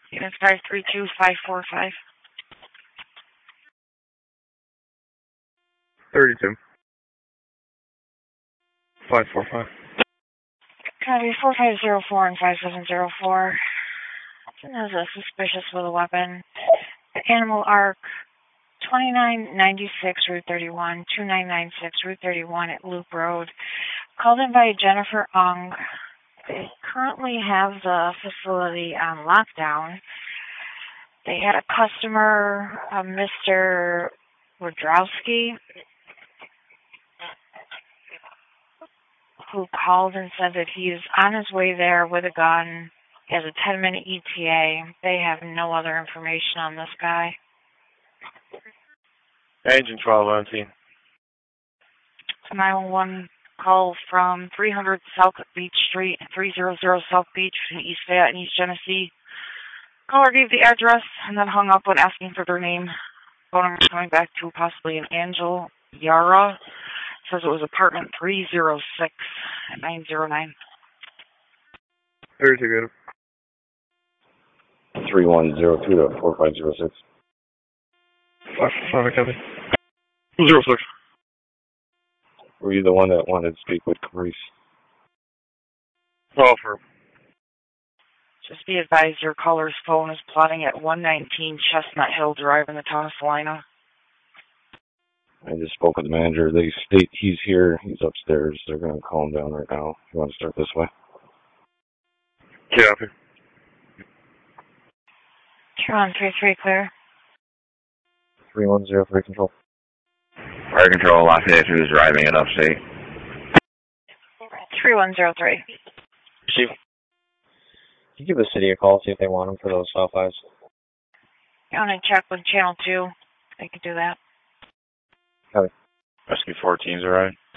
Unit 532545. 32. 545. Copy 4504 and 5704. There's a suspicious with a weapon. Animal Arc 2996 Route 31, 2996 Route 31 at Loop Road. Called in by Jennifer Ung. They currently have the facility on lockdown. They had a customer, Mr. Wodrowski, who called and said that he's on his way there with a gun. He has a 10-minute ETA. They have no other information on this guy. Agent 1219. It's 911 call from 300 South Beach Street, 300 South Beach in East Fayette in East Genesee. Caller gave the address and then hung up when asking for their name. Phone number coming back to possibly an Angel Yara. Says it was apartment 306 at 909. 32 good. 3102 to 4506. 5 copy. 06. Were you the one that wanted to speak with Caprice? Offer. Just be advised your caller's phone is plotting at 119 Chestnut Hill Drive in the town of Salina. I just spoke with the manager. They state he's here. He's upstairs. They're going to call him down right now. You want to start this way? Copy. Tron 33 clear. 310 for control. Fire control, Lafayette who's driving it upstate. 3103. Chief, can you give the city a call, see if they want them for those soft eyes? You want to check with Channel 2? They could do that. Copy. Rescue 14's alright.